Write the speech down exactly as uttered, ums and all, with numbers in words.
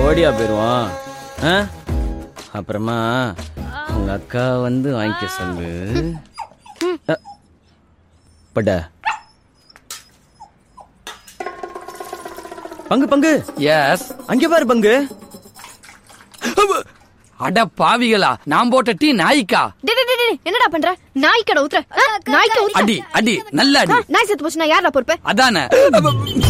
ஓடியா போயிருவான். அப்புறமா உங்க அக்கா வந்து வாங்கிக்க சொல்லு. பட பங்கு பங்கு. எஸ். அங்க பாரு பங்கு. அட பாவிகளா, நான் போட்ட டீ நாய்க்கா. என்னடா பண்ற? நாய்க்கடை ஊத்துற. நாய்க்க ஊத்துற. அடி அடி நல்ல அடி. நாய் செத்து போச்சுன்னா யாரா பொறுப்பு? அதானே.